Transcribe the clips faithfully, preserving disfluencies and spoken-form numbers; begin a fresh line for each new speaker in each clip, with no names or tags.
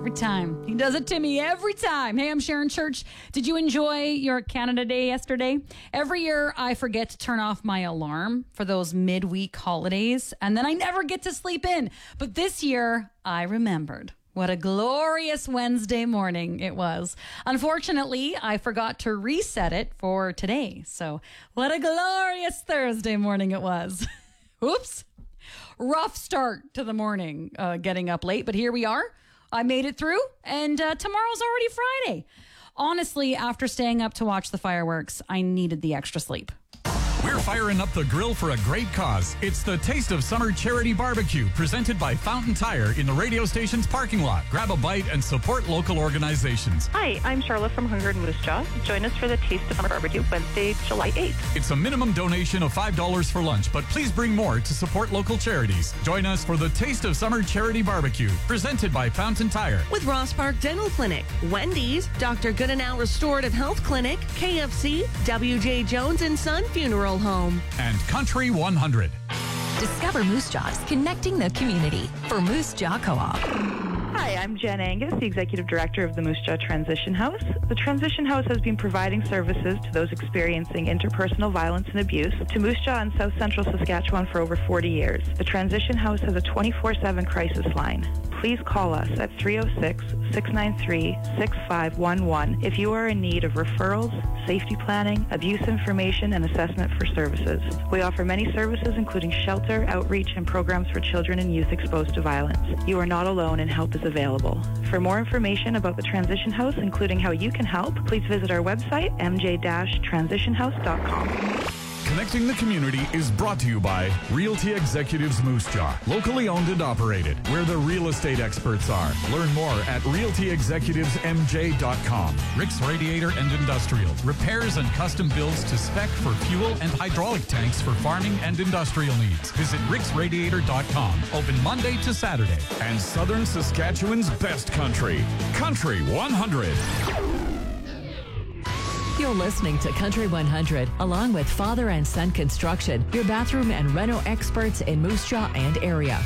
every time. He does it to me every time. Hey, I'm Sharon Church. Did you enjoy your Canada Day yesterday? Every year, I forget to turn off my alarm for those midweek holidays, and then I never get to sleep in. But this year, I remembered. What a glorious Wednesday morning it was. Unfortunately, I forgot to reset it for today. So what a glorious Thursday morning it was. Oops. Rough start to the morning, uh, getting up late, but here we are. I made it through, and uh, tomorrow's already Friday. Honestly, after staying up to watch the fireworks, I needed the extra sleep.
We're firing up the grill for a great cause. It's the Taste of Summer Charity Barbecue, presented by Fountain Tire in the radio station's parking lot. Grab a bite and support local organizations.
Hi, I'm Charlotte from Hunger and Moose Jaw. Join us for the Taste of Summer Barbecue Wednesday, July eighth.
It's a minimum donation of five dollars for lunch, but please bring more to support local charities. Join us for the Taste of Summer Charity Barbecue, presented by Fountain Tire.
With Ross Park Dental Clinic, Wendy's, Doctor Goodenow Restorative Health Clinic, K F C, W J Jones and Son Funeral Home.
And Country one hundred.
Discover Moose Jaws, connecting the community for Moose Jaw Co-op.
Hi, I'm Jen Angus, the Executive Director of the Moose Jaw Transition House. The Transition House has been providing services to those experiencing interpersonal violence and abuse to Moose Jaw in South Central Saskatchewan for over forty years. The Transition House has a twenty-four seven crisis line. Please call us at three oh six, six nine three, six five one one if you are in need of referrals, safety planning, abuse information, and assessment for services. We offer many services, including shelter, outreach, and programs for children and youth exposed to violence. You are not alone, and help is available. For more information about the Transition House, including how you can help, please visit our website, m j dash transition house dot com.
Connecting the community is brought to you by Realty Executives Moose Jaw, locally owned and operated, where the real estate experts are. Learn more at realty executives m j dot com. Rick's Radiator and Industrial, repairs and custom builds to spec for fuel and hydraulic tanks for farming and industrial needs. Visit ricks radiator dot com. Open Monday to Saturday. And Southern Saskatchewan's best country, Country one hundred.
You're listening to Country one hundred, along with Father and Son Construction, your bathroom and reno experts in Moose Jaw and area.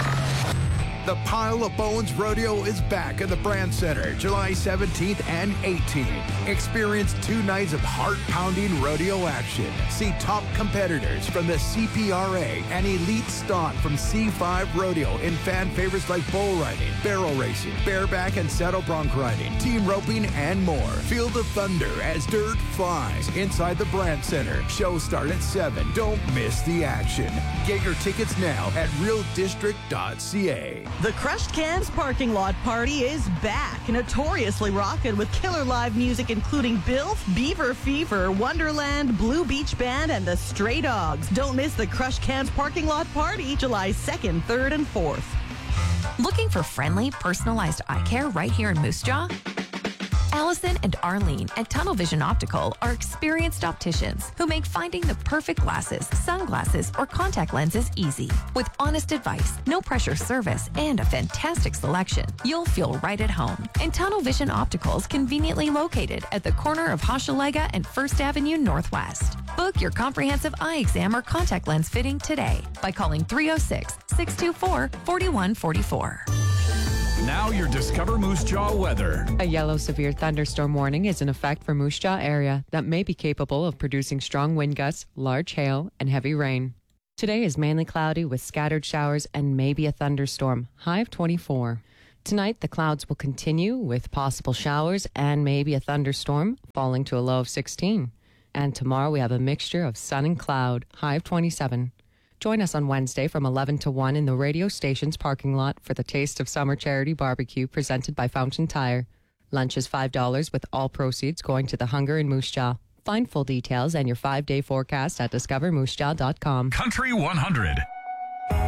The Pile of Bones Rodeo is back at the Brand Center, July seventeenth and eighteenth. Experience two nights of heart-pounding rodeo action. See top competitors from the C P R A and elite stock from C five Rodeo in fan favorites like bull riding, barrel racing, bareback and saddle bronc riding, team roping, and more. Feel the thunder as dirt flies inside the Brand Center. Shows start at seven. Don't miss the action. Get your tickets now at real district dot c a.
The Crushed Cans Parking Lot Party is back, notoriously rockin' with killer live music including Bilf, Beaver Fever, Wonderland, Blue Beach Band, and the Stray Dogs. Don't miss the Crushed Cans Parking Lot Party, July second, third, and fourth.
Looking for friendly, personalized eye care right here in Moose Jaw? Allison and Arlene at Tunnel Vision Optical are experienced opticians who make finding the perfect glasses, sunglasses, or contact lenses easy. With honest advice, no pressure service, and a fantastic selection, you'll feel right at home. And Tunnel Vision Optical is conveniently located at the corner of Hochelaga and First Avenue Northwest. Book your comprehensive eye exam or contact lens fitting today by calling three oh six, six two four, four one four four.
Now your Discover Moose Jaw weather.
A yellow severe thunderstorm warning is in effect for Moose Jaw area that may be capable of producing strong wind gusts, large hail, and heavy rain. Today is mainly cloudy with scattered showers and maybe a thunderstorm, high of twenty-four. Tonight, the clouds will continue with possible showers and maybe a thunderstorm, falling to a low of sixteen. And tomorrow we have a mixture of sun and cloud, high of twenty-seven. Join us on Wednesday from eleven to one in the radio station's parking lot for the Taste of Summer Charity Barbecue presented by Fountain Tire. Lunch is five dollars with all proceeds going to the Hunger in Moose Jaw. Find full details and your five-day forecast at discover moose jaw dot com.
Country one hundred.